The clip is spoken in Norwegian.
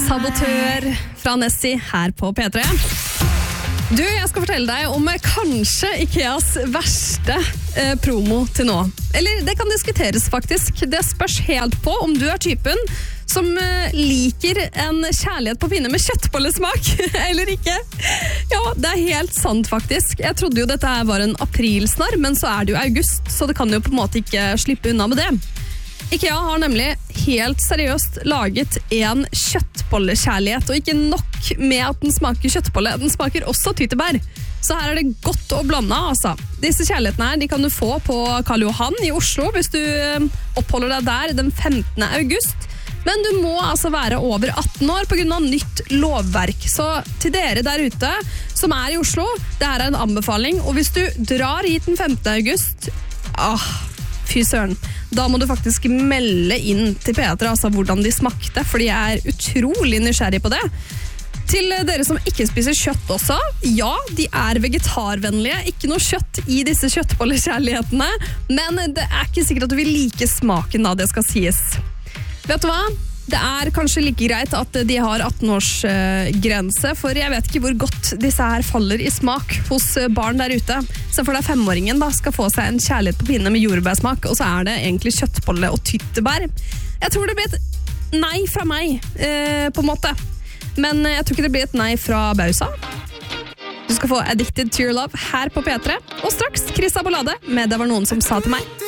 Sabotør fra Nessie her på P3. Du, jeg skal fortelle deg om kanskje Ikeas verste promo til nå. Eller det kan diskuteres faktisk. Det spørs helt på om du er typen som liker en kjærlighet på pinne med kjøttbollesmak, eller ikke. Ja, det er helt sant faktisk. Jeg trodde jo dette her var en aprilsnarr, men så er det jo august, så det kan jo på en måte ikke slippe unna med det. Ikea har nemlig helt seriøst laget en kjøttbollekjærlighet, og ikke nok med at den smaker kjøttbolle, den smaker også tyttebær. Så her er det godt å blande, altså. Disse kjærlighetene her, de kan du få på Karl Johan i Oslo, hvis du oppholder deg der den 15. august. Men du må altså være over 18 år på grunn av nytt lovverk. Så til dere der ute som er i Oslo, det her er en anbefaling, og hvis du drar hit den 5. august, fy søren, da må du faktisk melde inn til P3 altså hvordan de smakte, fordi jeg er utrolig nysgjerrig på det. Til dere som ikke spiser kjøtt også, ja, de er vegetarvennlige, ikke noe kjøtt i disse kjøttbollekjærlighetene, men det er ikke sikkert at du vil like smaken da, det skal sies. Vet du hva? Det er kanskje like greit at de har 18-årsgrense, for jeg vet ikke hvor godt disse her faller i smak hos barn der ute. Så for deg 5-åringen da skal få seg en kjærlighet på pinne med jordbærsmak, og så er det egentlig kjøttbolle og tyttebær. Jeg tror det blir et nei fra meg, på en måte. Men jeg tror ikke det blir et nei fra Bausa. Du skal få Addicted to Your Love her på P3, og straks Chris Abolade med Det var noen som sa til meg.